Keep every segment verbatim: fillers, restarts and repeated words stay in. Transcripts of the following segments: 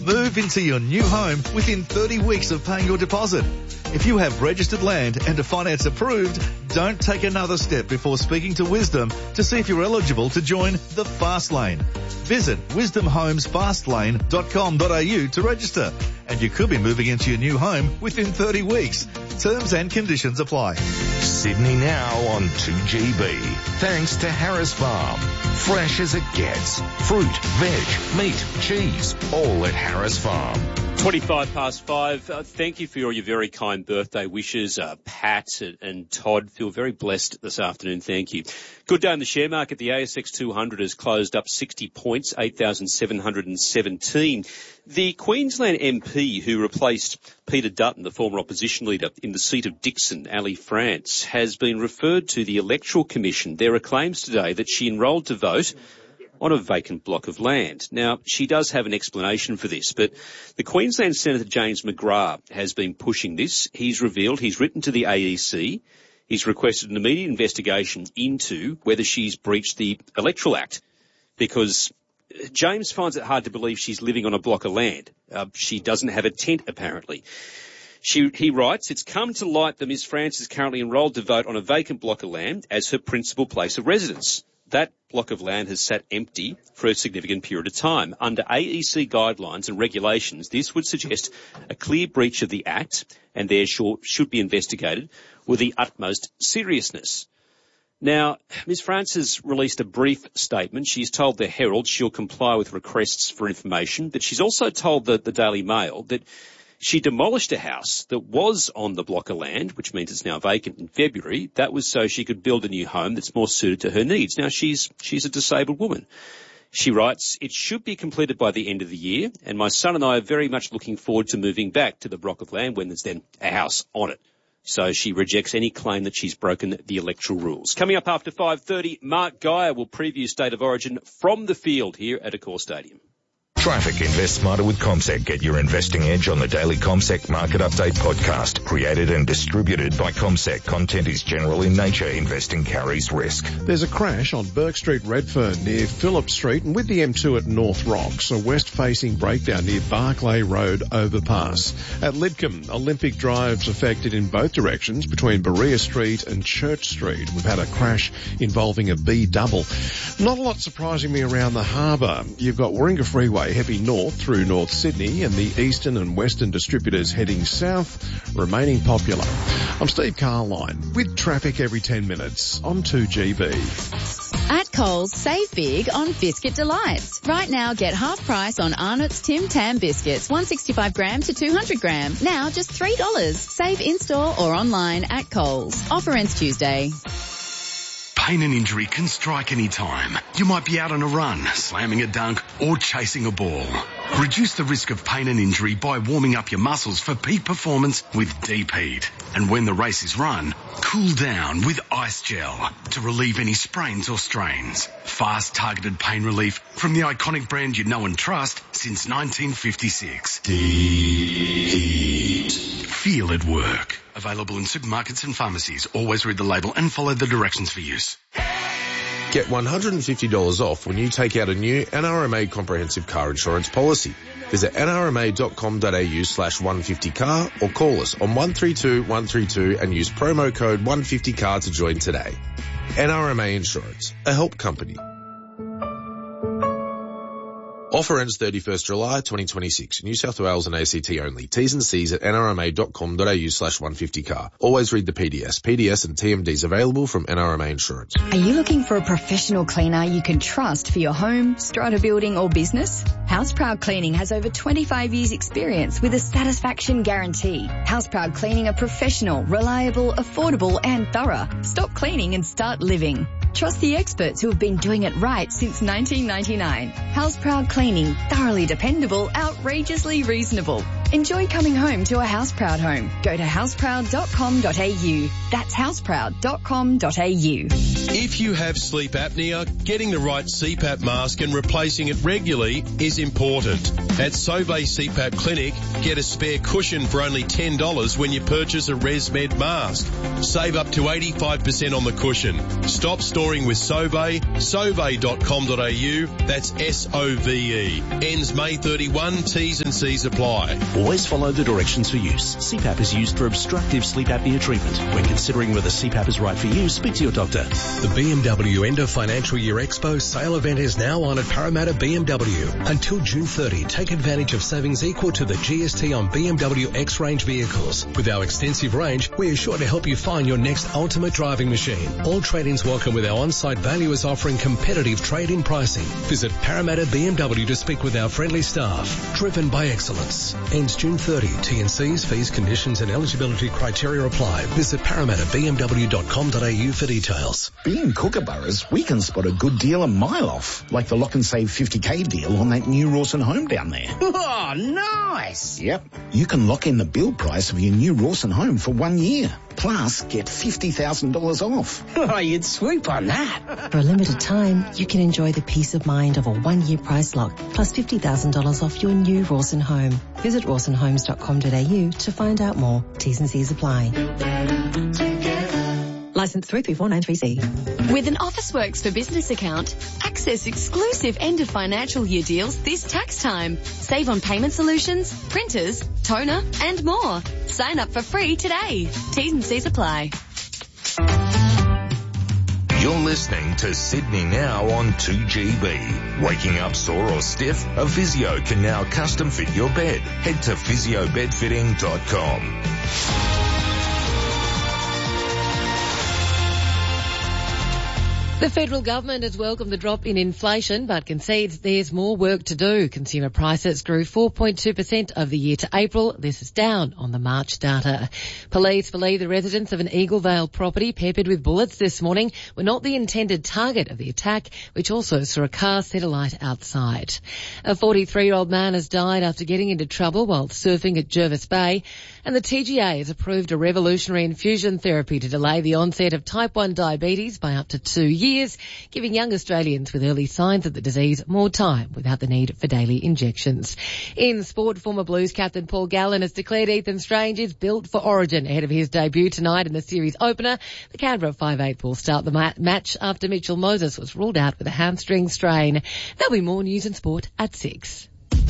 Move into your new home within thirty weeks of paying your deposit. If you have registered land and a finance approved, don't take another step before speaking to Wisdom to see if you're eligible to join the Fast Lane. Visit wisdom homes fast lane dot com dot a u to register, and you could be moving into your new home within thirty weeks. Terms and conditions apply. Sydney now on two G B. Thanks to Harris Farm. Fresh as it gets. Fruit, veg, meat, cheese, all at Harris Farm. twenty-five past five. Uh, thank you for all your very kind birthday wishes. Uh, Pat and Todd feel very blessed this afternoon. Thank you. Good day in the share market. The A S X two hundred has closed up sixty points, eight thousand seven hundred seventeen. The Queensland M P who replaced Peter Dutton, the former opposition leader, in the seat of Dixon, Ali France, has been referred to the Electoral Commission. There are claims today that she enrolled to vote on a vacant block of land. Now, she does have an explanation for this, but the Queensland Senator James McGrath has been pushing this. He's revealed he's written to the A E C. He's requested an immediate investigation into whether she's breached the Electoral Act, because James finds it hard to believe she's living on a block of land. Uh, she doesn't have a tent, apparently. She, he writes, it's come to light that Miz France is currently enrolled to vote on a vacant block of land as her principal place of residence. That block of land has sat empty for a significant period of time. Under A E C guidelines and regulations, this would suggest a clear breach of the Act and therefore should be investigated with the utmost seriousness. Now, Miz France has released a brief statement. She's told the Herald she'll comply with requests for information, but she's also told the, the Daily Mail that she demolished a house that was on the block of land, which means it's now vacant, in February. That was so she could build a new home that's more suited to her needs. Now, she's she's a disabled woman. She writes, it should be completed by the end of the year, and my son and I are very much looking forward to moving back to the block of land when there's then a house on it. So she rejects any claim that she's broken the electoral rules. Coming up after five thirty, Mark Geyer will preview State of Origin from the field here at Accor Stadium. Traffic. Invest smarter with CommSec. Get your investing edge on the daily CommSec Market Update podcast. Created and distributed by CommSec. Content is general in nature. Investing carries risk. There's a crash on Burke Street, Redfern, near Phillip Street, and with the M two at North Rocks, a west-facing breakdown near Barclay Road overpass. At Lidcombe, Olympic Drive's affected in both directions between Berea Street and Church Street. We've had a crash involving a B double. Not a lot surprising me around the harbour. You've got Warringah Freeway heavy north through North Sydney, and the eastern and western distributors heading south remaining popular. I'm Steve Carline with traffic every ten minutes on two G B. At Coles, save big on Biscuit Delights. Right now, get half price on Arnott's Tim Tam biscuits, one sixty-five gram to two hundred gram. Now just three dollars. Save in-store or online at Coles. Offer ends Tuesday. Pain and injury can strike any time. You might be out on a run, slamming a dunk, or chasing a ball. Reduce the risk of pain and injury by warming up your muscles for peak performance with Deep Heat. And when the race is run, cool down with Ice Gel to relieve any sprains or strains. Fast, targeted pain relief from the iconic brand you know and trust since nineteen fifty-six. Deep Heat. Feel it work. Available in supermarkets and pharmacies. Always read the label and follow the directions for use. Get one hundred fifty dollars off when you take out a new N R M A comprehensive car insurance policy. Visit nrma.com.au slash 150car or call us on one three two one three two and use promo code one fifty car to join today. N R M A Insurance, a help company. Offer ends thirty-first July twenty twenty-six. New South Wales and A C T only. T's and C's at nrma.com.au slash 150car. Always read the P D S. P D S and T M Ds available from N R M A Insurance. Are you looking for a professional cleaner you can trust for your home, strata building or business? Houseproud Cleaning has over twenty-five years experience with a satisfaction guarantee. Houseproud Cleaning are professional, reliable, affordable and thorough. Stop cleaning and start living. Trust the experts who have been doing it right since nineteen ninety-nine. Houseproud Cleaning, thoroughly dependable, outrageously reasonable. Enjoy coming home to a Houseproud home. Go to houseproud dot com dot a u. That's houseproud dot com dot a u. If you have sleep apnea, getting the right C PAP mask and replacing it regularly is important. At Sobey C PAP Clinic, get a spare cushion for only ten dollars when you purchase a ResMed mask. Save up to eighty-five percent on the cushion. Stop storing with Sobey, sobey dot com dot a u. That's S O V E. Ends May thirty-first, T's and C's apply. Always follow the directions for use. C PAP is used for obstructive sleep apnea treatment. When considering whether C PAP is right for you, speak to your doctor. The B M W End of Financial Year Expo sale event is now on at Parramatta B M W. Until June thirtieth, take advantage of savings equal to the G S T on B M W X-Range vehicles. With our extensive range, we are sure to help you find your next ultimate driving machine. All trade-ins welcome with our on-site valuers offering competitive trade-in pricing. Visit Parramatta B M W to speak with our friendly staff. Driven by excellence. Ends June thirtieth. T and C's, fees, conditions and eligibility criteria apply. Visit parramatta b m w dot com dot a u for details. Being Kookaburras, we can spot a good deal a mile off, like the lock and save fifty K deal on that new Rawson home down there. Oh, nice! Yep. You can lock in the build price of your new Rawson home for one year. Plus, get fifty thousand dollars off. Oh, you'd swoop on that. For a limited time, you can enjoy the peace of mind of a one-year price lock, plus fifty thousand dollars off your new Rawson home. Visit rawson homes dot com dot a u to find out more. T's and C's apply. Licence three three four nine three C. With an Officeworks for Business account, access exclusive end of financial year deals this tax time. Save on payment solutions, printers, toner, and more. Sign up for free today. T's and C's apply. You're listening to Sydney Now on two G B. Waking up sore or stiff? A physio can now custom fit your bed. Head to physio bed fitting dot com. The federal government has welcomed the drop in inflation but concedes there's more work to do. Consumer prices grew four point two percent over the year to April. This is down on the March data. Police believe the residents of an Eaglevale property peppered with bullets this morning were not the intended target of the attack, which also saw a car set alight outside. A forty-three-year-old man has died after getting into trouble while surfing at Jervis Bay, and the T G A has approved a revolutionary infusion therapy to delay the onset of type one diabetes by up to two years. years, giving young Australians with early signs of the disease more time without the need for daily injections. In sport, former Blues captain Paul Gallen has declared Ethan Strange is built for Origin ahead of his debut tonight in the series opener. The Canberra five eight will start the ma- match after Mitchell Moses was ruled out with a hamstring strain. There'll be more news and sport at six.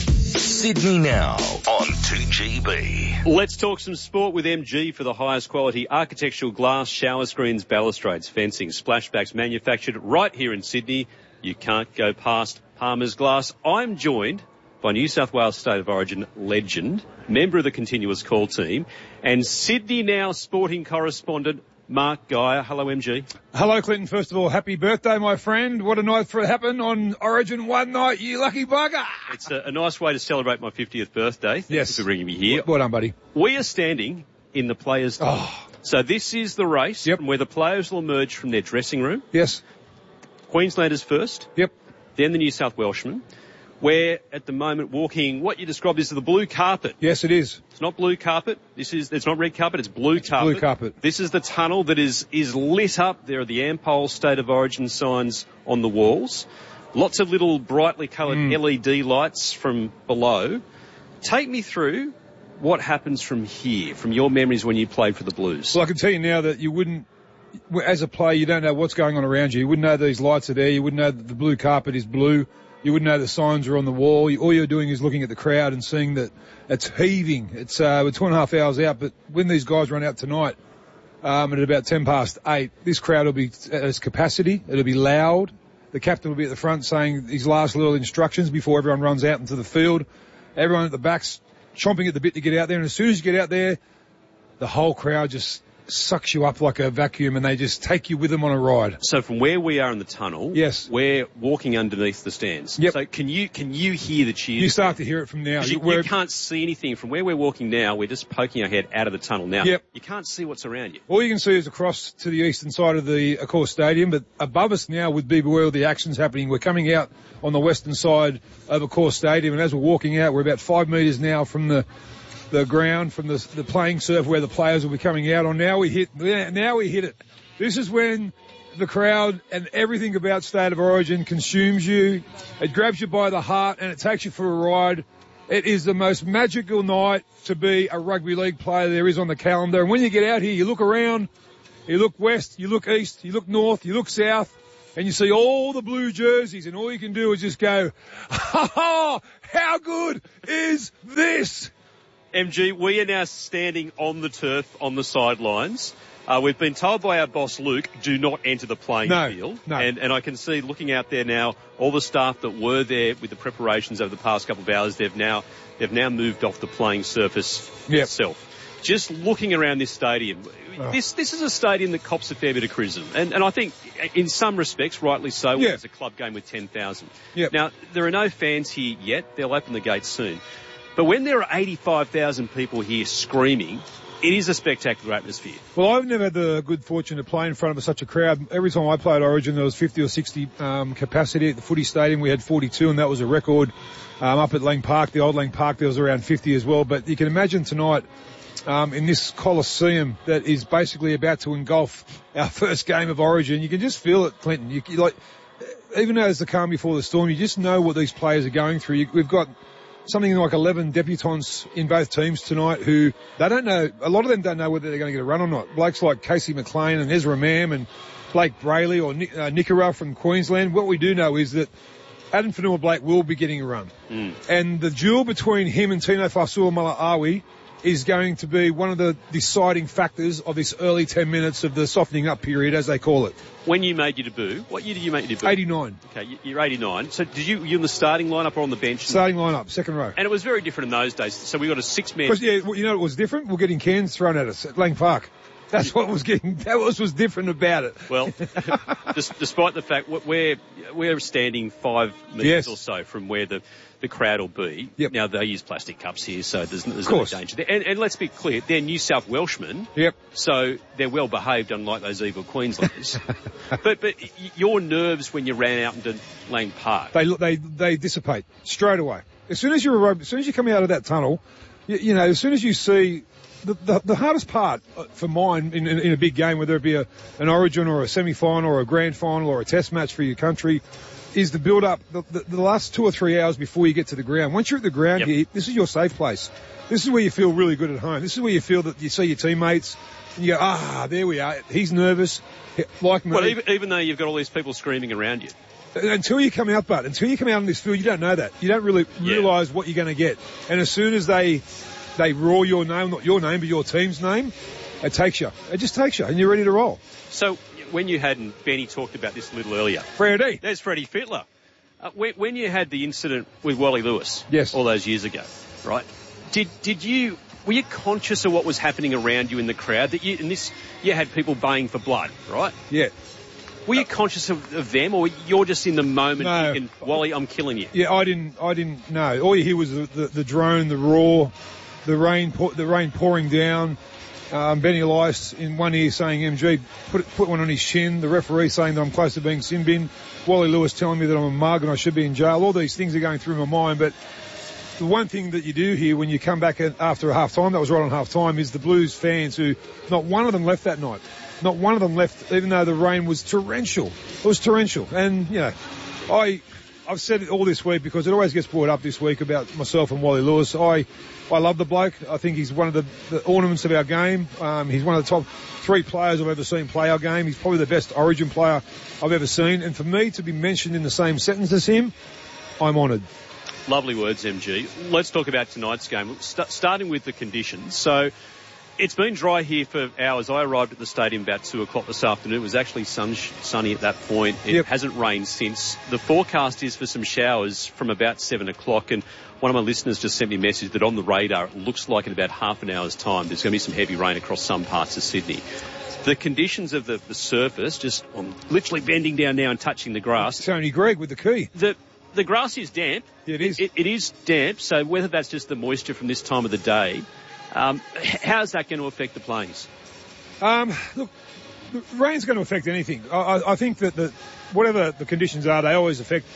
Sydney Now on two G B. Let's talk some sport with M G for the highest quality architectural glass, shower screens, balustrades, fencing, splashbacks manufactured right here in Sydney. You can't go past Palmer's Glass. I'm joined by New South Wales State of Origin legend, member of the Continuous Call team, and Sydney Now sporting correspondent Mark Geyer. Hello, M G. Hello, Clinton. First of all, happy birthday, my friend. What a night for it happen on Origin one night, you lucky bugger. It's a, a nice way to celebrate my fiftieth birthday. Thank yes. you for bringing me here. Well done, buddy. We are standing in the players' oh. So this is the race yep. from where the players will emerge from their dressing room. Yes. Queenslanders first. Yep. Then the New South Welshmen. We're at the moment walking what you described as the blue carpet. Yes, it is. It's not blue carpet. This is, it's not red carpet. It's blue it's carpet. Blue carpet. This is the tunnel that is, is lit up. There are the Ampol State of Origin signs on the walls. Lots of little brightly coloured mm. L E D lights from below. Take me through what happens from here, from your memories when you played for the Blues. Well, I can tell you now that you wouldn't, as a player, you don't know what's going on around you. You wouldn't know these lights are there. You wouldn't know that the blue carpet is blue. You wouldn't know the signs are on the wall. All you're doing is looking at the crowd and seeing that it's heaving. It's uh, we're two and a half hours out, but when these guys run out tonight um, at about ten past eight, this crowd will be at its capacity. It'll be loud. The captain will be at the front saying his last little instructions before everyone runs out into the field. Everyone at the back's chomping at the bit to get out there, and as soon as you get out there, the whole crowd just sucks you up like a vacuum, and they just take you with them on a ride. So from where we are in the tunnel, yes, we're walking underneath the stands. Yep. So can you can you hear the cheers? You start to hear it from now. You, you can't see anything. From where we're walking now, we're just poking our head out of the tunnel now. Yep. You can't see what's around you. All you can see is across to the eastern side of the Accor Stadium, but above us now with B B World, the action's happening. We're coming out on the western side of Accor Stadium, and as we're walking out, we're about five metres now from the the ground from the, the playing surf where the players will be coming out on. Now we hit, now we hit it. This is when the crowd and everything about State of Origin consumes you. It grabs you by the heart and it takes you for a ride. It is the most magical night to be a rugby league player there is on the calendar. And when you get out here, you look around, you look west, you look east, you look north, you look south, and you see all the blue jerseys, and all you can do is just go, ha ha, how good is this? M G, we are now standing on the turf on the sidelines. Uh, we've been told by our boss, Luke, do not enter the playing no, field. No. And, and I can see, looking out there now, all the staff that were there with the preparations over the past couple of hours, they've now they've now moved off the playing surface yep. itself. Just looking around this stadium, oh. this this is a stadium that cops a fair bit of criticism. And, and I think, in some respects, rightly so, yeah. it's a club game with ten thousand. Yep. Now, there are no fans here yet. They'll open the gates soon. But when there are eighty-five thousand people here screaming, it is a spectacular atmosphere. Well, I've never had the good fortune to play in front of such a crowd. Every time I played Origin, there was fifty or sixty um, capacity. At the footy stadium, we had forty-two, and that was a record. Um, up at Lang Park, the old Lang Park, there was around fifty as well. But you can imagine tonight, um, in this Coliseum that is basically about to engulf our first game of Origin, you can just feel it, Clinton. You, you like, even though it's the calm before the storm, you just know what these players are going through. You, we've got something like eleven debutants in both teams tonight who they don't know, a lot of them don't know whether they're going to get a run or not. Blokes like Casey McLean and Ezra Mam and Blake Brayley or Nick, uh, Nickera from Queensland. What we do know is that Adam Fanua-Blake will be getting a run. Mm. And the duel between him and Tino Fa'asuamaleaui is going to be one of the deciding factors of this early ten minutes of the softening up period, as they call it. When you made your debut, what year did you make your debut? eighty-nine. Okay, you're eighty-nine. So did you, you in the starting lineup or on the bench? Starting lineup, second row. And it was very different in those days. So we got a six-man. Yeah, well, you know what was different? We're getting cans thrown at us at Lang Park. That's what was getting, that was, was different about it. Well, despite the fact we're, we're standing five metres yes. or so from where the, the crowd will be. Yep. Now, they use plastic cups here, so there's, there's of no course. danger there. And, and let's be clear, they're New South Welshmen. Yep. So they're well behaved, unlike those evil Queenslanders. but, but your nerves when you ran out into Lang Park. They, they, they dissipate straight away. As soon as you're, as soon as you come out of that tunnel, you, you know, as soon as you see, The, the, the hardest part for mine in, in, in a big game, whether it be a, an Origin or a semi-final or a grand final or a test match for your country, is the build-up, the, the, the last two or three hours before you get to the ground. Once you're at the ground yep. here, this is your safe place. This is where you feel really good at home. This is where you feel that you see your teammates and you go, ah, there we are. He's nervous, like me. Well, even, even though you've got all these people screaming around you. Until you come out, but until you come out on this field, you don't know that. You don't really yeah. realise what you're going to get. And as soon as they... they roar your name, not your name, but your team's name, it takes you. It just takes you, and you're ready to roll. So when you had, and Benny talked about this a little earlier. Freddie. There's Freddie Fittler. Uh, when, when you had the incident with Wally Lewis. Yes. All those years ago, right? Did did you, were you conscious of what was happening around you in the crowd? That you, and this, you had people baying for blood, right? Yeah. Were you conscious of, of them, or you're just in the moment no. thinking, Wally, I'm killing you? Yeah, I didn't, I didn't know. All you hear was the, the, the drone, the roar, the rain, the rain pouring down. Um, Benny Elias in one ear saying M G, put put one on his shin. The referee saying that I'm close to being sin bin. Wally Lewis telling me that I'm a mug and I should be in jail. All these things are going through my mind. But the one thing that you do here when you come back after a half time, that was right on half time, is the Blues fans who, not one of them left that night. Not one of them left, even though the rain was torrential. It was torrential. And, you know, I... I've said it all this week because it always gets brought up this week about myself and Wally Lewis. I, I love the bloke. I think he's one of the, the ornaments of our game. Um, he's one of the top three players I've ever seen play our game. He's probably the best Origin player I've ever seen. And for me to be mentioned in the same sentence as him, I'm honoured. Lovely words, M G. Let's talk about tonight's game. St- starting with the conditions. So, it's been dry here for hours. I arrived at the stadium about two o'clock this afternoon. It was actually sun, sunny at that point. It yep. hasn't rained since. The forecast is for some showers from about seven o'clock. And one of my listeners just sent me a message that on the radar, it looks like in about half an hour's time, there's going to be some heavy rain across some parts of Sydney. The conditions of the, the surface, just I'm literally bending down now and touching the grass. Tony Gregg with the key. The, the grass is damp. Yeah, it is. It, it is damp. So whether that's just the moisture from this time of the day, Um, how is that going to affect the players? Um, look, rain's going to affect anything. I, I think that the, whatever the conditions are, they always affect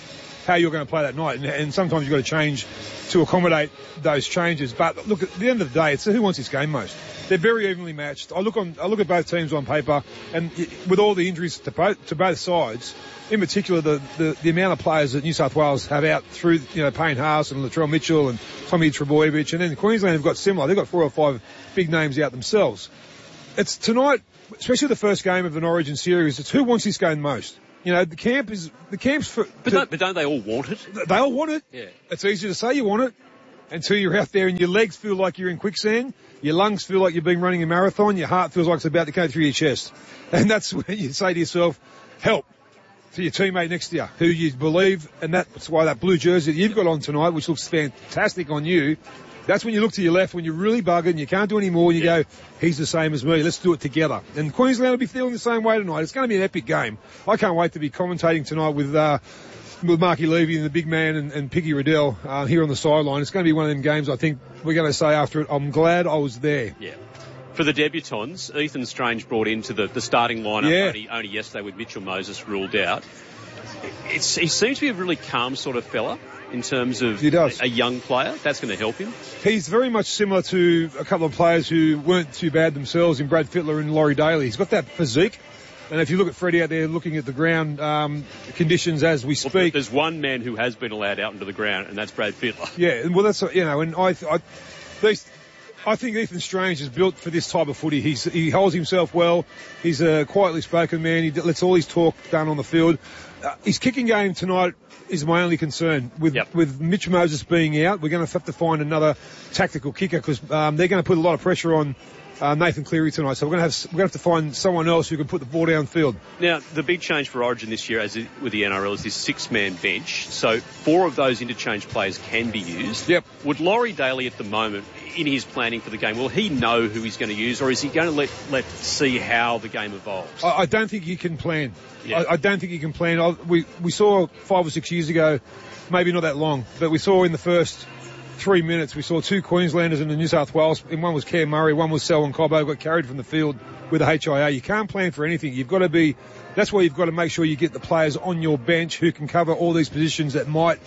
how you're going to play that night. And, and sometimes you've got to change to accommodate those changes. But look, at the end of the day, it's who wants this game most. They're very evenly matched. I look on, I look at both teams on paper, and with all the injuries to both, to both sides, in particular the, the, the amount of players that New South Wales have out through, you know, Payne Haas and Latrell Mitchell and Tommy Trebojevic, and then Queensland have got similar. They've got four or five big names out themselves. It's tonight, especially the first game of an Origin series, it's who wants this game most. You know, the camp is, the camp's for... But, to, don't, but don't they all want it? They all want it. Yeah. It's easy to say you want it until you're out there and your legs feel like you're in quicksand, your lungs feel like you've been running a marathon, your heart feels like it's about to go through your chest. And that's when you say to yourself, help, to your teammate next to you, who you believe, and that's why that blue jersey that you've got on tonight, which looks fantastic on you, that's when you look to your left when you're really bugging, you can't do any more, and you yeah. go, he's the same as me, let's do it together. And Queensland will be feeling the same way tonight. It's going to be an epic game. I can't wait to be commentating tonight with uh, with Marky Levy and the big man and, and Piggy Riddell uh, here on the sideline. It's going to be one of them games I think we're going to say after it, I'm glad I was there. Yeah. For the debutants, Ethan Strange brought into the, the starting lineup yeah. only, only yesterday with Mitchell Moses ruled out. It's, he seems to be a really calm sort of fella in terms of he does. A, a young player. That's going to help him. He's very much similar to a couple of players who weren't too bad themselves in Brad Fittler and Laurie Daly. He's got that physique. And if you look at Freddie out there looking at the ground um, conditions as we speak... Well, there's one man who has been allowed out into the ground, and that's Brad Fittler. Yeah, well, that's, you know, and I... I these, I think Ethan Strange is built for this type of footy. He's, he holds himself well. He's a quietly spoken man. He lets all his talk done on the field. Uh, his kicking game tonight is my only concern. With yep. with Mitch Moses being out, we're going to have to find another tactical kicker because um, they're going to put a lot of pressure on uh, Nathan Cleary tonight. So we're going to have we're going to have to find someone else who can put the ball downfield. Now, the big change for Origin this year, as it, with the N R L, is this six-man bench. So four of those interchange players can be used. Yep. Would Laurie Daly at the moment, in his planning for the game, will he know who he's going to use, or is he going to let let see how the game evolves? I, I don't think he can plan. Yeah. I, I don't think he can plan. I, we we saw five or six years ago, maybe not that long, but we saw in the first three minutes, we saw two Queenslanders in the New South Wales, and one was Cam Murray, one was Selwyn Cobbo, got carried from the field with the H I A. You can't plan for anything. You've got to be, that's why you've got to make sure you get the players on your bench who can cover all these positions that might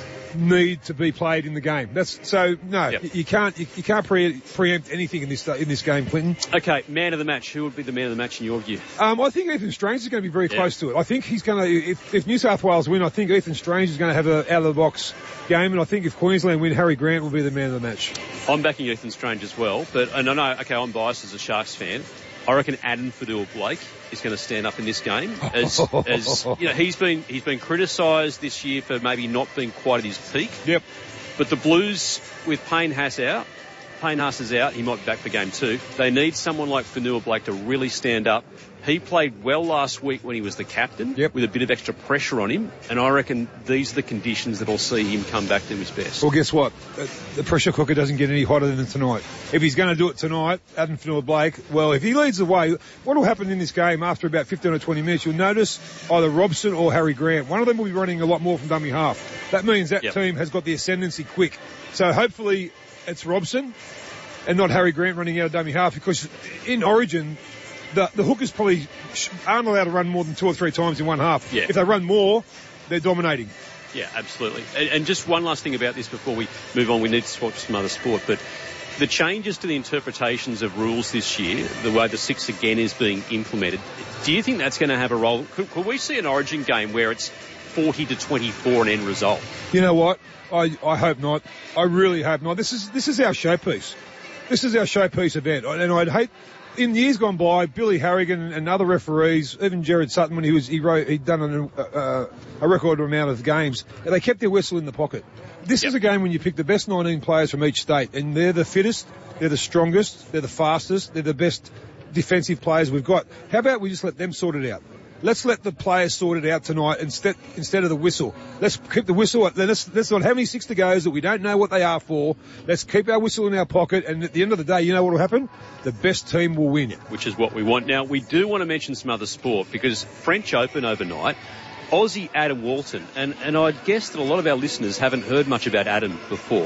need to be played in the game. That's so no, yep. you, you can't you, you can't pre- preempt anything in this in this game, Clinton. Okay, man of the match. Who would be the man of the match in your view? Um, I think Ethan Strange is going to be very yeah. close to it. I think he's going to. If, if New South Wales win, I think Ethan Strange is going to have a out of the box game, and I think if Queensland win, Harry Grant will be the man of the match. I'm backing Ethan Strange as well, but and I know. Okay, I'm biased as a Sharks fan. I reckon Adam Fadul-Blake is going to stand up in this game. As, as you know, he's been he's been criticised this year for maybe not being quite at his peak. Yep. But the Blues, with Payne Haas out, Payne Haas is out, he might be back for game two. They need someone like Fadul-Blake to really stand up. He played well last week when he was the captain, yep. with a bit of extra pressure on him, and I reckon these are the conditions that will see him come back to his best. Well, guess what? The pressure cooker doesn't get any hotter than tonight. If he's going to do it tonight, Adam Fadul-Blake, well, if he leads the way, what will happen in this game after about fifteen or twenty minutes, you'll notice either Robson or Harry Grant. One of them will be running a lot more from dummy half. That means that yep. team has got the ascendancy quick. So hopefully it's Robson and not Harry Grant running out of dummy half, because in Origin, The, the hookers probably aren't allowed to run more than two or three times in one half. Yeah. If they run more, they're dominating. Yeah, absolutely. And, and just one last thing about this before we move on. We need to swap to some other sport. But the changes to the interpretations of rules this year, the way the six again is being implemented, do you think that's going to have a role? Could, could we see an Origin game where it's forty to twenty-four an end result? You know what? I, I hope not. I really hope not. This is this is our showpiece. This is our showpiece event. And I'd hate... In years gone by, Billy Harrigan and other referees, even Jared Sutton, when he was he wrote he'd done a, uh, a record amount of games, and they kept their whistle in the pocket. This yep. is a game when you pick the best nineteen players from each state, and they're the fittest, they're the strongest, they're the fastest, they're the best defensive players we've got. How about we just let them sort it out? Let's let the players sort it out tonight instead instead of the whistle. Let's keep the whistle. Let's, let's not have any six to goes that we don't know what they are for. Let's keep our whistle in our pocket, and at the end of the day, you know what will happen? The best team will win. Which is what we want. Now, we do want to mention some other sport, because French Open overnight, Aussie Adam Walton, and, and I'd guess that a lot of our listeners haven't heard much about Adam before.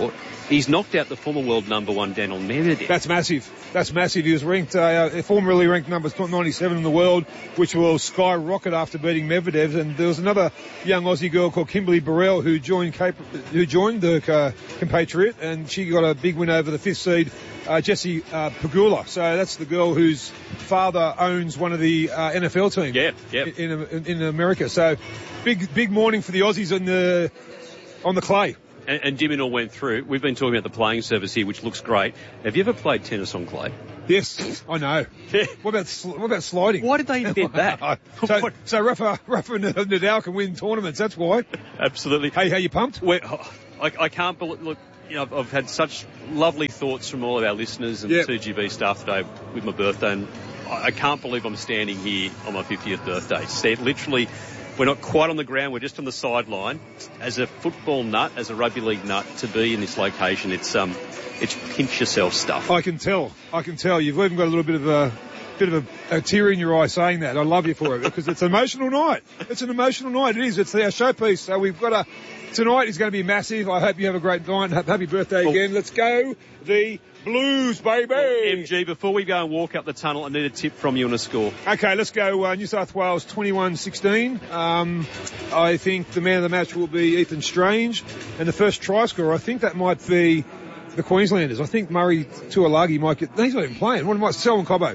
He's knocked out the former world number one, Daniil Medvedev. That's massive. That's massive. He was ranked, uh, formerly ranked number ninety-seven in the world, which will skyrocket after beating Medvedev. And there was another young Aussie girl called Kimberly Burrell who joined Cape, who joined the uh, compatriot, and she got a big win over the fifth seed, uh, Jessie uh, Pegula. So that's the girl whose father owns one of the uh, N F L teams. Yeah, yeah. In, in, in America. So big, big morning for the Aussies on the on the clay. And, and Diminor went through. We've been talking about the playing surface here, which looks great. Have you ever played tennis on clay? Yes, I know. What about what about sliding? Why did they invent that? so, so Rafa, Rafa Nadal can win tournaments. That's why. Absolutely. Hey, how you pumped? We're, I, I can't believe. Look, you know, I've, I've had such lovely thoughts from all of our listeners and yep. two G B staff today with my birthday, and I, I can't believe I'm standing here on my fiftieth birthday. Stand, literally. We're not quite on the ground. We're just on the sideline. As a football nut, as a rugby league nut, to be in this location, it's um, it's pinch yourself stuff. I can tell. I can tell. You've even got a little bit of a bit of a, a tear in your eye saying that. I love you for it because it's an emotional night. It's an emotional night. It is. It's our showpiece. So we've got a tonight is going to be massive. I hope you have a great night. Happy birthday oh. again. Let's go the Blues, baby. Well, M G, before we go and walk up the tunnel, I need a tip from you on a score. Okay, let's go. Uh, New South Wales twenty-one sixteen. Um, I think the man of the match will be Ethan Strange. And the first try scorer, I think that might be the Queenslanders. I think Murray Tuilagi might get... He's not even playing. What am I... Selwyn Cobbo.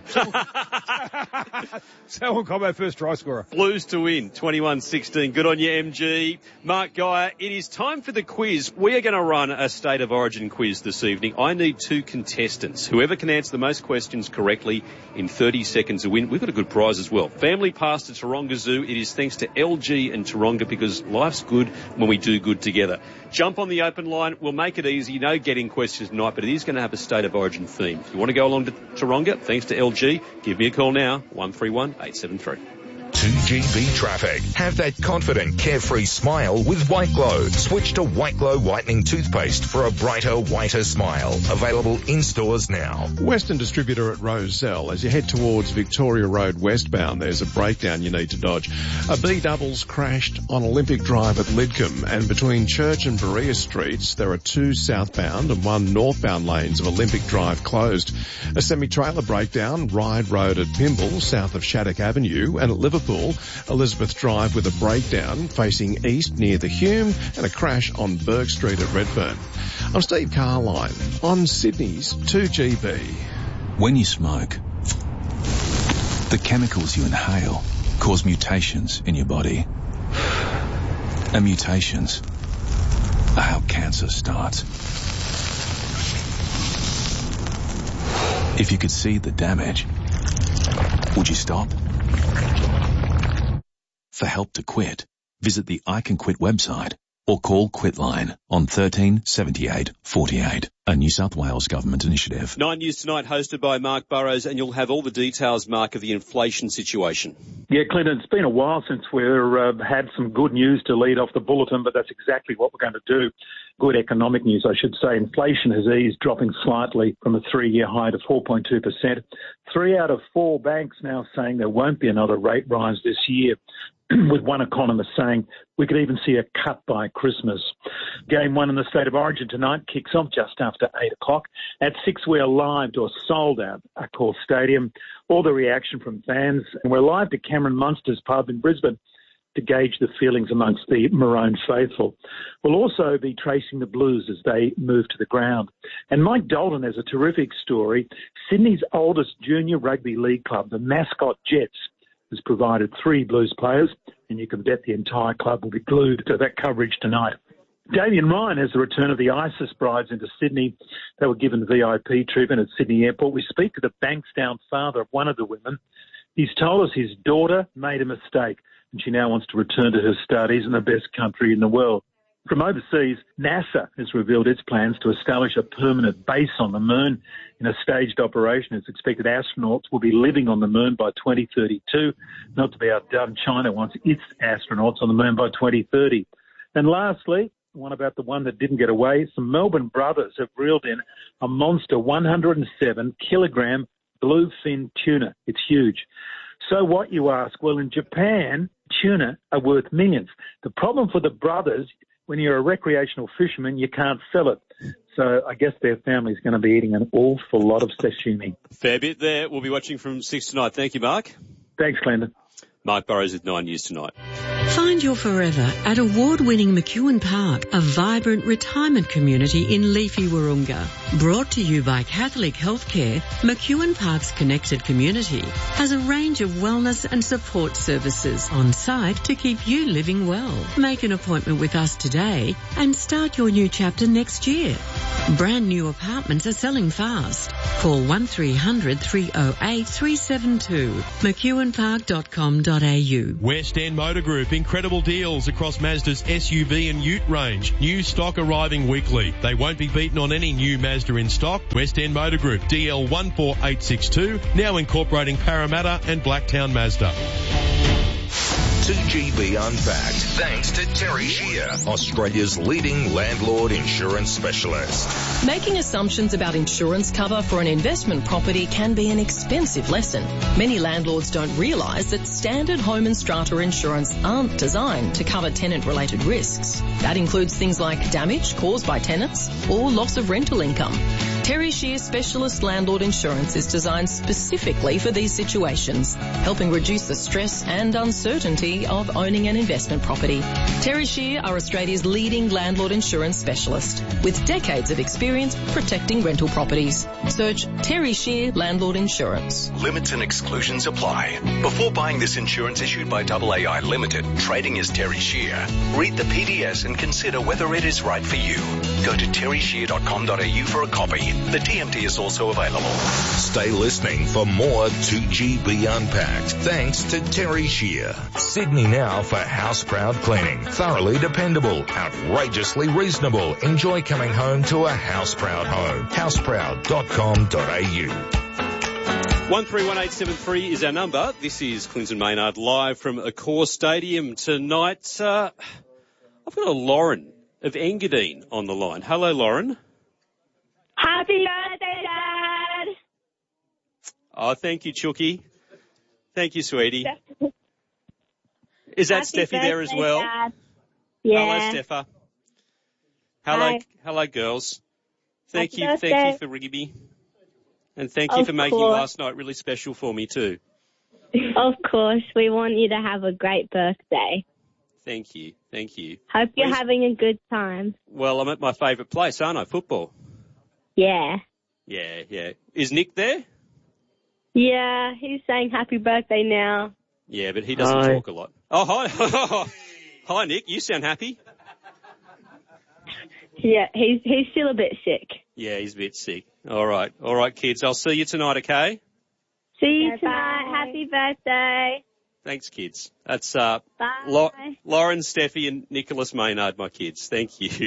Selwyn Cobbo, first try scorer. Blues to win, twenty-one sixteen. Good on you, M G. Mark Geyer, it is time for the quiz. We are going to run a State of Origin quiz this evening. I need two contestants. Whoever can answer the most questions correctly in thirty seconds to win. We've got a good prize as well. Family pass to Taronga Zoo. It is thanks to L G and Taronga because life's good when we do good together. Jump on the open line. We'll make it easy. No getting questions tonight, but it is going to have a State of Origin theme. If you want to go along to Taronga, thanks to L G, give me a call now, one three one, eight seven three. two G B traffic. Have that confident, carefree smile with White Glow. Switch to White Glow whitening toothpaste for a brighter, whiter smile. Available in stores now. Western distributor at Rozelle. As you head towards Victoria Road westbound, there's a breakdown you need to dodge. A B doubles crashed on Olympic Drive at Lidcombe, and between Church and Berea Streets, there are two southbound and one northbound lanes of Olympic Drive closed. A semi-trailer breakdown, Ryde Road at Pymble, south of Shattuck Avenue, and at Liverpool, Elizabeth Drive with a breakdown facing east near the Hume, and a crash on Burke Street at Redfern. I'm Steve Carline on Sydney's two G B. When you smoke, the chemicals you inhale cause mutations in your body. And mutations are how cancer starts. If you could see the damage, would you stop? For help to quit, visit the I Can Quit website or call Quitline on thirteen seventy-eight forty-eight, a New South Wales government initiative. Nine News Tonight, hosted by Mark Burrows, and you'll have all the details, Mark, of the inflation situation. Yeah, Clinton, it's been a while since we've uh, had some good news to lead off the bulletin, but that's exactly what we're going to do. Good economic news, I should say. Inflation has eased, dropping slightly from a three-year high to four point two percent. Three out of four banks now saying there won't be another rate rise this year, with one economist saying we could even see a cut by Christmas. Game one in the State of Origin tonight kicks off just after eight o'clock. At six, we're live to a sold-out Accor Stadium. All the reaction from fans. And we're live to Cameron Munster's pub in Brisbane to gauge the feelings amongst the Maroon faithful. We'll also be tracing the Blues as they move to the ground. And Mike Dalton has a terrific story. Sydney's oldest junior rugby league club, the Mascot Jets, has provided three Blues players, and you can bet the entire club will be glued to that coverage tonight. Damien Ryan has the return of the ISIS brides into Sydney. They were given V I P treatment at Sydney Airport. We speak to the Bankstown father of one of the women. He's told us his daughter made a mistake, and she now wants to return to her studies in the best country in the world. From overseas, NASA has revealed its plans to establish a permanent base on the moon in a staged operation. It's expected astronauts will be living on the moon by twenty thirty-two. Not to be outdone, China wants its astronauts on the moon by twenty thirty. And lastly, one about the one that didn't get away, some Melbourne brothers have reeled in a monster one hundred seven kilogram bluefin tuna. It's huge. So what, you ask? Well, in Japan, tuna are worth millions. The problem for the brothers, when you're a recreational fisherman, you can't sell it. So I guess their family's going to be eating an awful lot of sashimi. Fair bit there. We'll be watching from six tonight. Thank you, Mark. Thanks, Glendon. Mark Burrows with Nine News Tonight. Find your forever at award-winning McEwen Park, a vibrant retirement community in leafy Wahroonga. Brought to you by Catholic Healthcare, McEwen Park's connected community has a range of wellness and support services on site to keep you living well. Make an appointment with us today and start your new chapter next year. Brand new apartments are selling fast. Call one three hundred three oh eight three seven two, mcewen park dot com dot a u. West End Motor Group, incredible deals across Mazda's S U V and Ute range. New stock arriving weekly. They won't be beaten on any new Mazda in stock. West End Motor Group, D L one four eight six two, now incorporating Parramatta and Blacktown Mazda. two G B Unpacked, thanks to Terry Shear, Australia's leading landlord insurance specialist. Making assumptions about insurance cover for an investment property can be an expensive lesson. Many landlords don't realise that standard home and strata insurance aren't designed to cover tenant-related risks. That includes things like damage caused by tenants or loss of rental income. Terry Shear Specialist Landlord Insurance is designed specifically for these situations, helping reduce the stress and uncertainty of owning an investment property. Terry Shear are Australia's leading landlord insurance specialist, with decades of experience protecting rental properties. Search Terry Shear Landlord Insurance. Limits and exclusions apply. Before buying this insurance issued by A A I Limited, trading as Terry Shear, read the P D S and consider whether it is right for you. Go to terry shear dot com dot a u for a copy. The T M T is also available. Stay listening for more two G B Unpacked, thanks to Terry Shear. Sydney now for House Proud Cleaning. Thoroughly dependable, outrageously reasonable. Enjoy coming home to a House Proud home. house proud dot com dot a u. one three one eight seven three is our number. This is Clinton Maynard live from Accor Stadium tonight. Uh, I've got a Lauren of Engadine on the line. Hello, Lauren. Happy birthday, Dad! Oh, thank you, Chookie. Thank you, sweetie. Is that Happy Steffi there as birthday, well? Dad. Yeah. Hello, Steffa. Hello, Hi. hello, girls. Thank Happy you, birthday. thank you for ringing me. And thank you Of for making course. last night really special for me too. Of course, we want you to have a great birthday. Thank you, thank you. Hope you're Where's- having a good time. Well, I'm at my favourite place, aren't I? Football. Yeah. Yeah, yeah. Is Nick there? Yeah, he's saying happy birthday now. Yeah, but he doesn't Hi. talk a lot. Oh, hi. Hi, Nick. You sound happy. Yeah, he's he's still a bit sick. Yeah, he's a bit sick. All right. All right, kids. I'll see you tonight, okay? See you tonight. Happy birthday. Thanks, kids. That's uh, Bye. Lau- Lauren, Steffi and Nicholas Maynard, my kids. Thank you.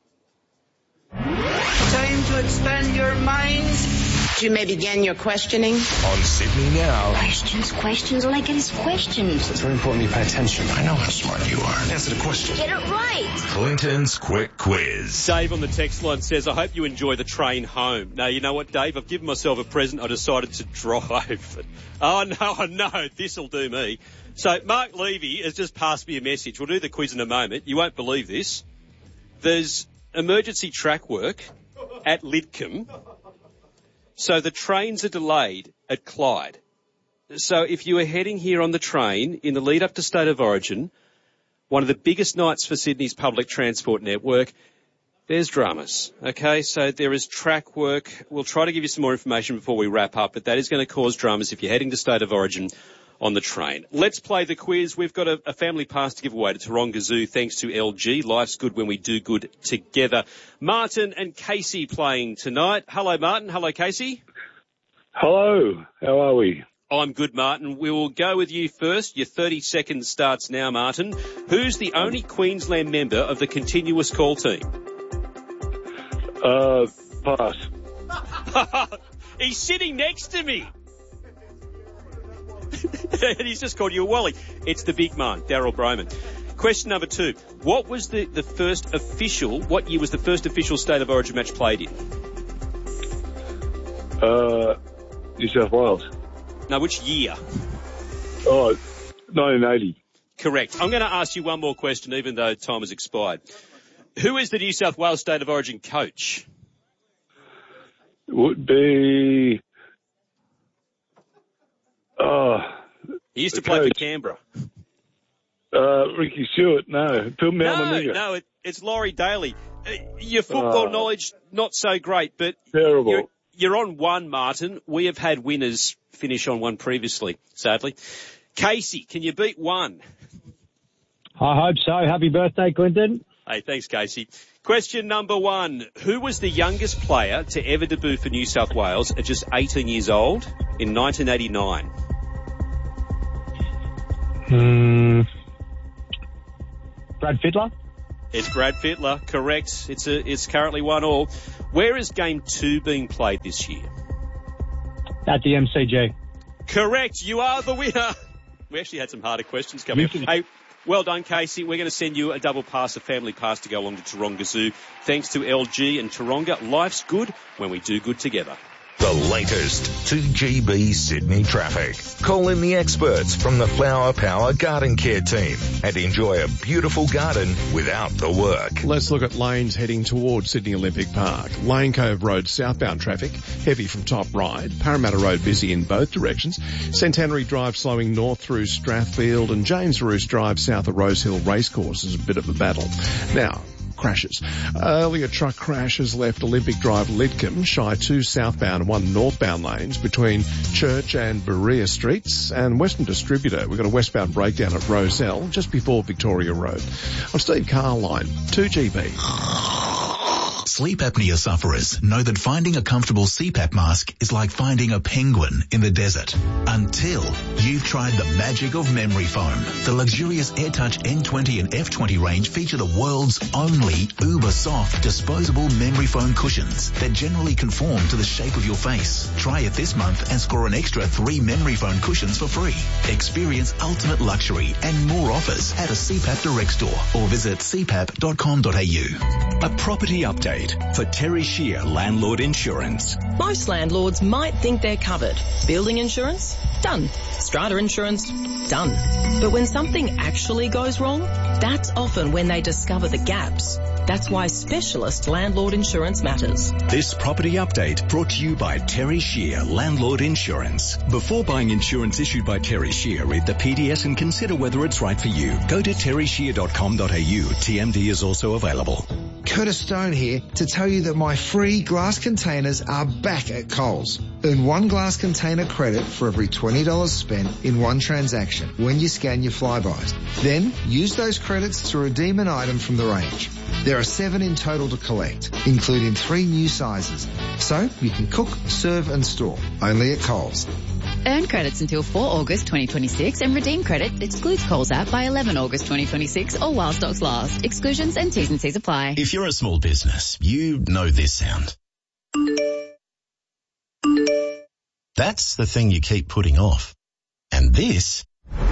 Time to expand your minds. You may begin your questioning. On Sydney Now. Questions, questions, all I get is questions. It's very important you pay attention. I know how smart you are. Answer the question. Get it right. Clinton's Quick Quiz. Dave on the text line says, I hope you enjoy the train home. Now, you know what, Dave? I've given myself a present. I decided to drive. Oh, no, no, this'll do me. So, Mark Levy has just passed me a message. We'll do the quiz in a moment. You won't believe this. There's emergency track work at Lidcombe. So the trains are delayed at Clyde. So if you are heading here on the train in the lead up to State of Origin, one of the biggest nights for Sydney's public transport network, there's dramas. Okay, so there is track work. We'll try to give you some more information before we wrap up, but that is going to cause dramas if you're heading to State of Origin on the train. Let's play the quiz. We've got a, a family pass to give away to Taronga Zoo thanks to L G. Life's good when we do good together. Martin and Casey playing tonight. Hello, Martin. Hello, Casey. Hello. How are we? I'm good, Martin. We will go with you first. Your thirty seconds starts now, Martin. Who's the only Queensland member of the continuous call team? Uh, pass. He's sitting next to me. And he's just called you a Wally. It's the big man, Daryl Broman. Question number two. What was the, the first official, what year was the first official State of Origin match played in? Uh, New South Wales. No, which year? Oh, nineteen eighty. Correct. I'm going to ask you one more question, even though time has expired. Who is the New South Wales State of Origin coach? would be... Oh... He used to play coach. for Canberra. Uh, Ricky Stewart, no. Phil No, Malmaniga. no, it, it's Laurie Daly. Uh, your football Oh. knowledge, not so great, but Terrible. You're, you're on one, Martin. We have had winners finish on one previously, sadly. Casey, can you beat one? I hope so. Happy birthday, Quinton. Hey, thanks, Casey. Question number one. Who was the youngest player to ever debut for New South Wales at just eighteen years old in nineteen eighty-nine? Hmm. Brad Fittler? It's Brad Fittler, correct. It's a, it's currently one all. Where is game two being played this year? At the M C G. Correct. You are the winner. We actually had some harder questions coming up. Hey, well done, Casey. We're going to send you a double pass, a family pass to go along to Taronga Zoo. Thanks to L G and Taronga. Life's good when we do good together. The latest two G B Sydney traffic. Call in the experts from the Flower Power Garden Care team and enjoy a beautiful garden without the work. Let's look at lanes heading towards Sydney Olympic Park. Lane Cove Road southbound traffic, heavy from top right. Parramatta Road busy in both directions. Centenary Drive slowing north through Strathfield, and James Roos Drive south of Rosehill Racecourse is a bit of a battle. Now, crashes. Earlier truck crashes left Olympic Drive Lidcombe, shy two southbound and one northbound lanes between Church and Berea Streets, and Western Distributor. We've got a westbound breakdown at Roselle just before Victoria Road. I'm Steve Carline, two G B. Sleep apnea sufferers know that finding a comfortable C PAP mask is like finding a penguin in the desert. Until you've tried the magic of memory foam. The luxurious AirTouch N twenty and F twenty range feature the world's only uber soft disposable memory foam cushions that generally conform to the shape of your face. Try it this month and score an extra three memory foam cushions for free. Experience ultimate luxury and more offers at a C PAP direct store or visit c pap dot com dot a u. A property update for Terry Shear Landlord Insurance. Most landlords might think they're covered. Building insurance? Done. Strata insurance? Done. But when something actually goes wrong, that's often when they discover the gaps. That's why specialist landlord insurance matters. This property update brought to you by Terry Shear Landlord Insurance. Before buying insurance issued by Terry Shear, read the P D S and consider whether it's right for you. Go to terry shear dot com dot a u. T M D is also available. Curtis Stone here to tell you that my free glass containers are back at Coles. Earn one glass container credit for every twenty dollars spent in one transaction when you scan your flybys. Then use those credits to redeem an item from the range. There are seven in total to collect, including three new sizes. So you can cook, serve and store. Only at Coles. Earn credits until four August twenty twenty-six and redeem credit excludes Coles app by eleven August twenty twenty-six or while stocks last. Exclusions and T's and C's apply. If you're a small business, you know this sound. That's the thing you keep putting off. And this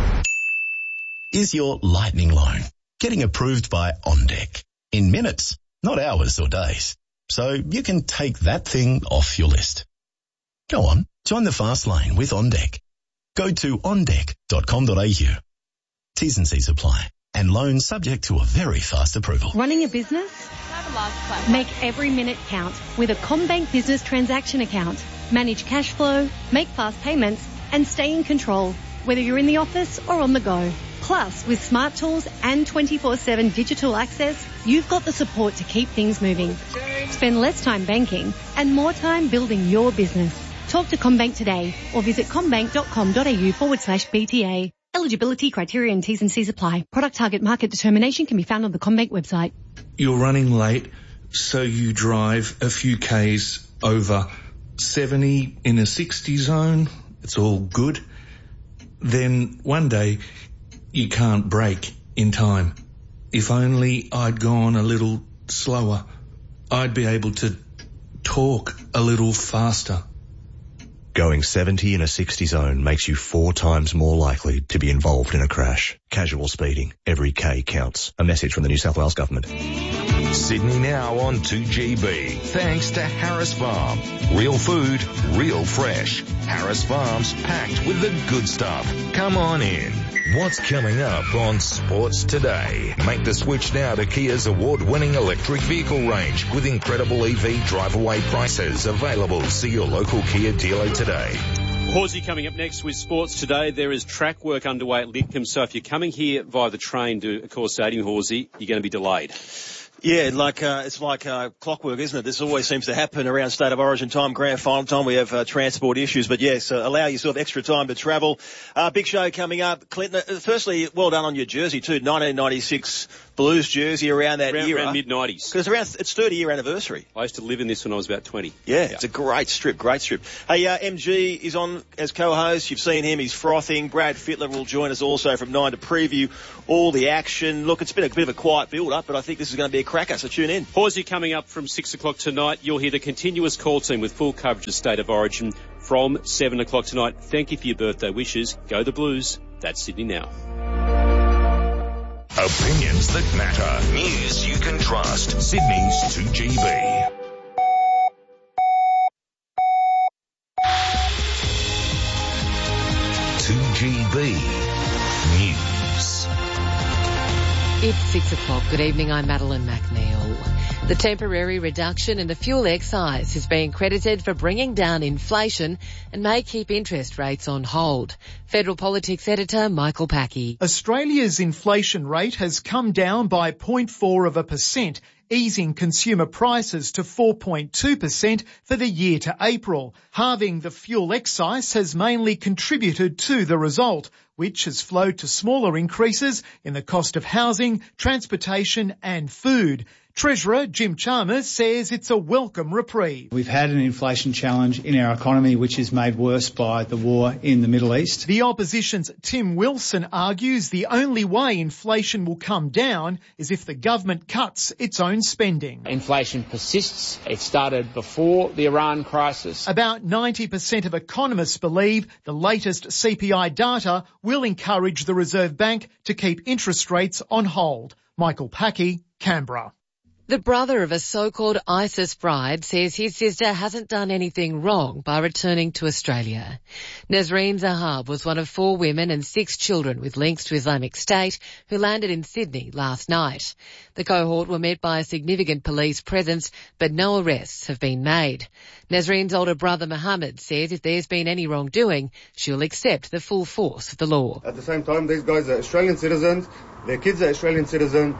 is your lightning loan, getting approved by OnDeck. In minutes, not hours or days. So you can take that thing off your list. Go on, join the fast lane with OnDeck. Go to on deck dot com dot a u. T's and C's apply. And loans subject to a very fast approval. Running a business? Make every minute count with a CommBank Business Transaction Account. Manage cash flow, make fast payments, and stay in control, whether you're in the office or on the go. Plus, with smart tools and twenty-four seven digital access, you've got the support to keep things moving. Spend less time banking and more time building your business. Talk to CommBank today or visit commbank dot com dot a u forward slash B T A. Eligibility criteria and T's and C's apply. Product target market determination can be found on the CommBank website. You're running late, so you drive a few Ks over seventy in a sixty zone. It's all good. Then one day you can't brake in time. If only I'd gone a little slower, I'd be able to talk a little faster. Going seventy in a sixty zone makes you four times more likely to be involved in a crash. Casual speeding. Every K counts. A message from the New South Wales Government. Sydney Now on two G B. Thanks to Harris Farm. Real food, real fresh. Harris Farm's packed with the good stuff. Come on in. What's coming up on Sports Today? Make the switch now to Kia's award-winning electric vehicle range with incredible E V drive-away prices available. See your local Kia dealer today. Horsey coming up next with Sports Today. There is track work underway at Lidcombe, so if you're coming here via the train to Accor Stadium, Horsey, you're going to be delayed. Yeah, like uh, it's like uh, clockwork, isn't it? This always seems to happen around State of Origin time, grand final time. We have uh, transport issues, but yes, uh, allow yourself extra time to travel. Uh, big show coming up. Clinton, uh, firstly, well done on your jersey too, nineteen ninety-six Blues jersey around that around, era. Around mid nineties. Because around its thirty year anniversary. I used to live in this when I was about twenty. Yeah, yeah. It's a great strip, great strip. Hey, uh, M G is on as co-host. You've seen him. He's frothing. Brad Fittler will join us also from nine to preview all the action. Look, it's been a bit of a quiet build-up, but I think this is going to be a cracker, so tune in. Horsey coming up from six o'clock tonight. You'll hear the continuous call team with full coverage of State of Origin from seven o'clock tonight. Thank you for your birthday wishes. Go the Blues. That's Sydney Now. Opinions that matter. News you can trust. Sydney's two G B. two G B News. It's six o'clock. Good evening. I'm Madeline McNeil. The temporary reduction in the fuel excise is being credited for bringing down inflation and may keep interest rates on hold. Federal Politics Editor Michael Packey. Australia's inflation rate has come down by zero point four of a percent, easing consumer prices to four point two percent for the year to April. Halving the fuel excise has mainly contributed to the result, which has flowed to smaller increases in the cost of housing, transportation and food. Treasurer Jim Chalmers says it's a welcome reprieve. We've had an inflation challenge in our economy which is made worse by the war in the Middle East. The opposition's Tim Wilson argues the only way inflation will come down is if the government cuts its own spending. Inflation persists. It started before the Iran crisis. About ninety percent of economists believe the latest C P I data will encourage the Reserve Bank to keep interest rates on hold. Michael Packey, Canberra. The brother of a so-called ISIS bride says his sister hasn't done anything wrong by returning to Australia. Nazreen Zahab was one of four women and six children with links to Islamic State who landed in Sydney last night. The cohort were met by a significant police presence, but no arrests have been made. Nazreen's older brother Mohammed says if there's been any wrongdoing, she'll accept the full force of the law. At the same time, these guys are Australian citizens, their kids are Australian citizens.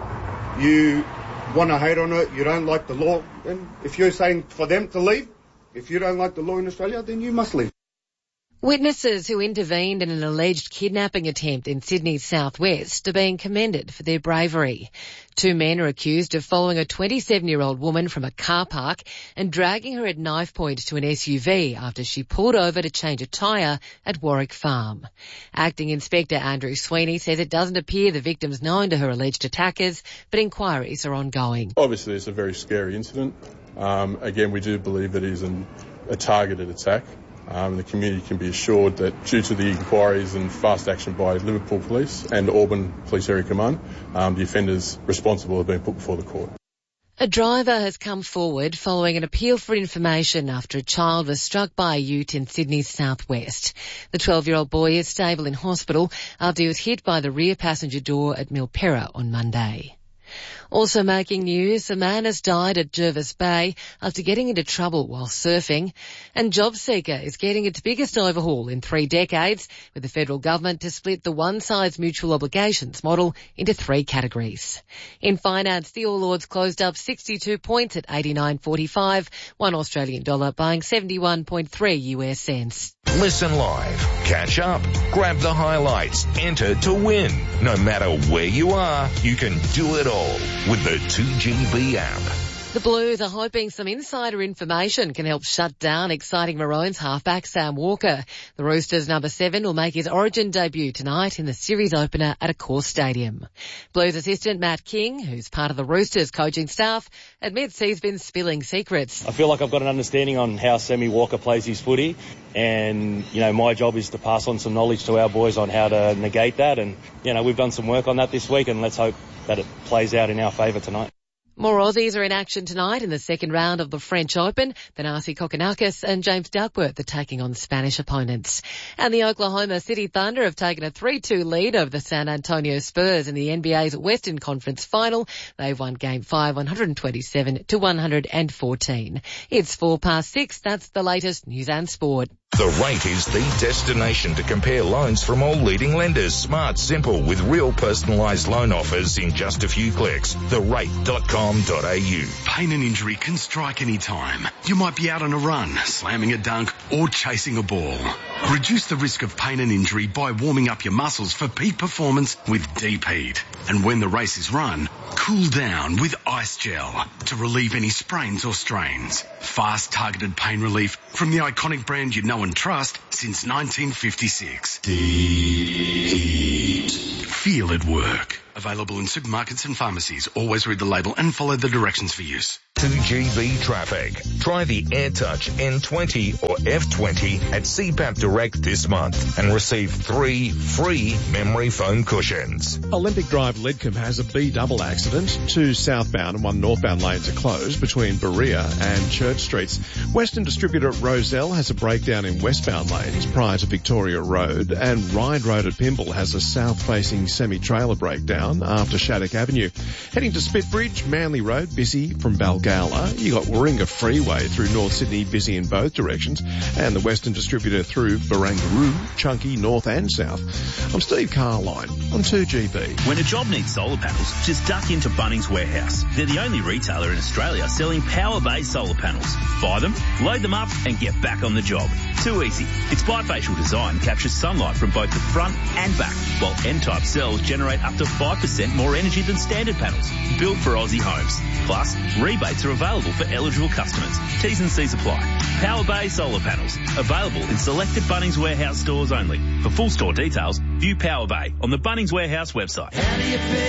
You want to hate on it, you don't like the law, and if you're saying for them to leave, if you don't like the law in Australia, then you must leave. Witnesses who intervened in an alleged kidnapping attempt in Sydney's southwest are being commended for their bravery. Two men are accused of following a twenty-seven-year-old woman from a car park and dragging her at knife point to an S U V after she pulled over to change a tyre at Warwick Farm. Acting Inspector Andrew Sweeney says it doesn't appear the victim's known to her alleged attackers, but inquiries are ongoing. Obviously, it's a very scary incident. Um, again, we do believe that it is an, a targeted attack. Um, the community can be assured that due to the inquiries and fast action by Liverpool Police and Auburn Police Area Command, um, the offenders responsible have been put before the court. A driver has come forward following an appeal for information after a child was struck by a ute in Sydney's southwest. The twelve-year-old boy is stable in hospital after he was hit by the rear passenger door at Milperra on Monday. Also making news, a man has died at Jervis Bay after getting into trouble while surfing. And JobSeeker is getting its biggest overhaul in three decades, with the federal government to split the one-size mutual obligations model into three categories. In finance, the All Ords closed up sixty-two points at eighty-nine forty-five, one Australian dollar buying seventy-one point three U S cents. Listen live, catch up, grab the highlights, enter to win. No matter where you are, you can do it all with the two G B app. The Blues are hoping some insider information can help shut down exciting Maroons halfback Sam Walker. The Roosters' number seven will make his Origin debut tonight in the series opener at Accor Stadium. Blues assistant Matt King, who's part of the Roosters coaching staff, admits he's been spilling secrets. I feel like I've got an understanding on how Sammy Walker plays his footy, and, you know, my job is to pass on some knowledge to our boys on how to negate that, and, you know, we've done some work on that this week, and let's hope that it plays out in our favour tonight. More Aussies are in action tonight in the second round of the French Open. Thanasi Kokkinakis and James Duckworth are taking on Spanish opponents. And the Oklahoma City Thunder have taken a three two lead over the San Antonio Spurs in the N B A's Western Conference Final. They've won Game five one twenty-seven to one fourteen. It's four past six. That's the latest news and sport. The Rate is the destination to compare loans from all leading lenders. Smart, simple, with real personalised loan offers in just a few clicks. the rate dot com dot a u. Pain and injury can strike any time. You might be out on a run, slamming a dunk, or chasing a ball. Reduce the risk of pain and injury by warming up your muscles for peak performance with Deep Heat. And when the race is run, cool down with Ice Gel to relieve any sprains or strains. Fast, targeted pain relief from the iconic brand you know and trust since nineteen fifty-six. Deep Heat. Feel it work. Available in supermarkets and pharmacies. Always read the label and follow the directions for use. two G B traffic. Try the AirTouch N twenty or F twenty at C PAP Direct this month and receive three free memory foam cushions. Olympic Drive Lidcombe has a B-double accident. Two southbound and one northbound lanes are closed between Berea and Church Streets. Western distributor Roselle has a breakdown in westbound lanes prior to Victoria Road, and Ryde Road at Pymble has a south-facing semi-trailer breakdown after Shattuck Avenue. Heading to Spitbridge, Manly Road, busy from Balgala. You got Warringah Freeway through North Sydney, busy in both directions, and the Western distributor through Barangaroo, Chunky, north and south. I'm Steve Carline on two G B. When a job needs solar panels, just duck into Bunnings Warehouse. They're the only retailer in Australia selling power-based solar panels. Buy them, load them up, and get back on the job. Too easy. Its bifacial design captures sunlight from both the front and back, while N-type cells generate up to five percent more energy than standard panels. Built for Aussie homes. Plus, rebates are available for eligible customers. T's and C's apply. Power Bay Solar Panels. Available in selected Bunnings Warehouse stores only. For full store details, view Power Bay on the Bunnings Warehouse website.